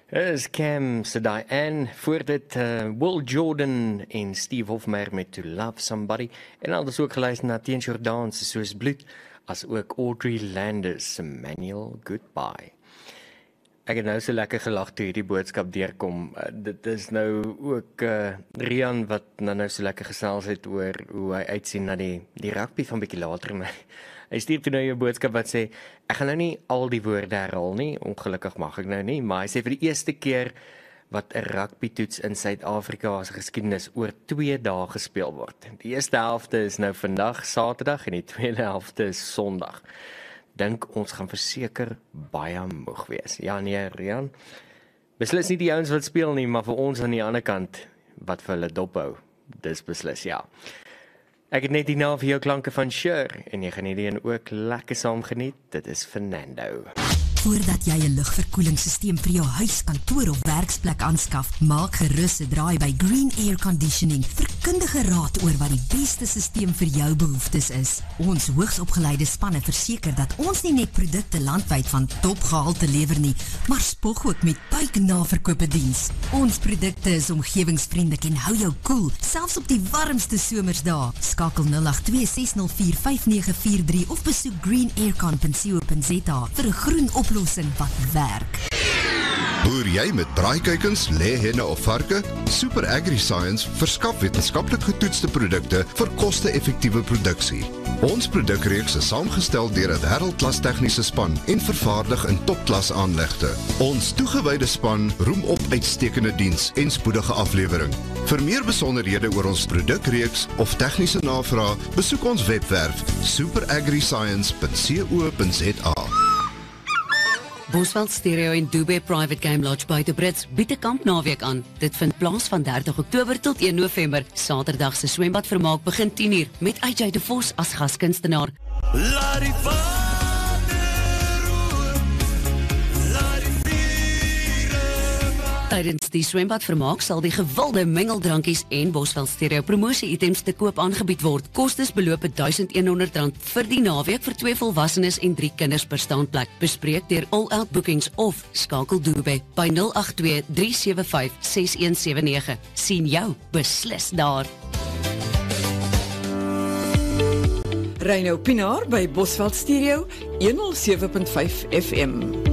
Is Cam se Diane, voor dit Will Jordan en Steve Hofmeyr met To Love Somebody, en anders ook geluister na Teen Jordan se Soos Bloed, as ook Audrey Landers se Manual Goodbye. Ek het nou so lekker gelag toe hierdie boodskap deurkom. Dit is nou ook Rian wat nou so lekker gesels het oor hoe hy uitsien na die rugby van bietjie later. Hy stuur toe nou 'n boodskap wat sê, ek gaan nou nie al die woorde herhaal nie, ongelukkig mag ek nou nie, maar hy sê vir die eerste keer wat 'n rugbytoets in Suid-Afrika se geskiedenis oor 2 dae gespeel word. Die eerste helfte is nou vandag, Saterdag, en die tweede helfte is Sondag. Dink ons gaan verseker baie moeg wees. Ja nee, Rian. Beslis nie die ouens wat speel nie, maar vir ons aan die ander kant wat vir hulle dophou. Dis beslis ja. Ek het net hierna vir jou klanke van Cher en jy gaan hierdie ook lekker saam geniet. Dit is Fernando. Voordat jy 'n lugverkoelingssysteem vir jou huis, kantoor of werksplek aanskaf, maak gerus 'n draai by Green Air Conditioning vir kundige raad oor wat die beste systeem vir jou behoeftes is. Ons hoogsopgeleide spanne verseker dat ons nie net produkte landwyd van topgehalte lewer nie, maar spog ook met buiknaverkope diens. Ons produkte is omgewingsvriendelik en hou jou koel, selfs op die warmste somersdae. Skakel 082 6045943 of besoek greenaircon.co.za vir 'n groen oplossing wat werk. Boer jy met braaikuikens, lêhenne of varke? Super AgriScience verskaf wetenskaplik getoetste produkte vir koste-effektiewe produksie. Ons produkreeks is saamgestel deur 'n wêreldklas tegniese span en vervaardig in topklas aanlegte. Ons toegewyde span roem op uitstekende diens en spoedige aflewering. Vir meer besonderhede oor ons produkreeks of tegniese navrae, besoek ons webwerf superagriscience.co.za. Bosveld Stereo en Dubai Private Game Lodge buite Brits bied 'n kampnaweek aan. Dit vind plaas van 30 Oktober tot 1 November. Saterdag se swembadvermaak begin 10:00 met AJ de Vos as gaskunstenaar. Tydens die swembadvermaak sal die gewilde mengeldrankies en Bosveld Stereo promosie-items te koop aangebied word. Kostes beloop R1,100 vir die naweek vir 2 volwassenes en 3 kinders per staanplek. Bespreek deur All Out Bookings of skakel Dubai by 082 375 6179. Sien jou beslis daar. Reino Pinaar by Bosveld Stereo 107.5 FM.